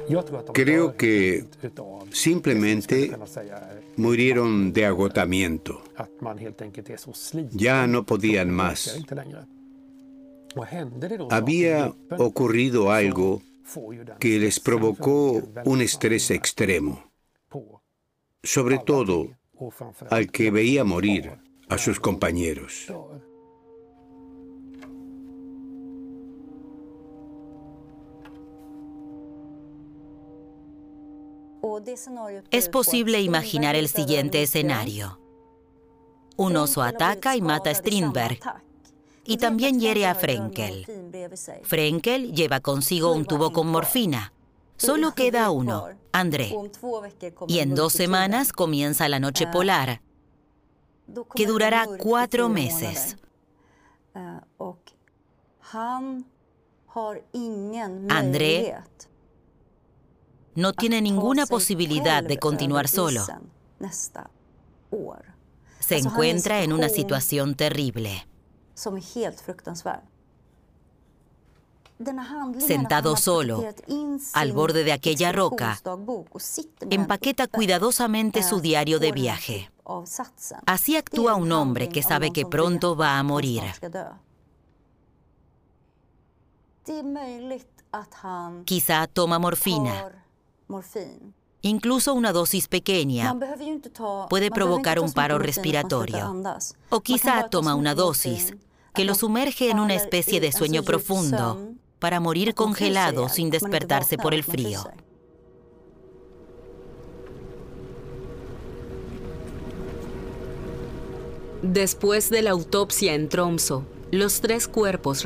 Creo que simplemente murieron de agotamiento. Ya no podían más. Había ocurrido algo que les provocó un estrés extremo, sobre todo al que veía morir a sus compañeros. Es posible imaginar el siguiente escenario. Un oso ataca y mata a Strindberg, y también hiere a Frenkel. Frenkel lleva consigo un tubo con morfina. Solo queda uno, André. Y en 2 semanas comienza la noche polar, que durará 4 meses. André no tiene ninguna posibilidad de continuar solo. Se encuentra en una situación terrible. Sentado solo, al borde de aquella roca, empaqueta cuidadosamente su diario de viaje. Así actúa un hombre que sabe que pronto va a morir. Quizá toma morfina. Incluso una dosis pequeña puede provocar un paro respiratorio. O quizá toma una dosis que lo sumerge en una especie de sueño profundo para morir congelado sin despertarse por el frío. Después de la autopsia en Tromsø, los 3 cuerpos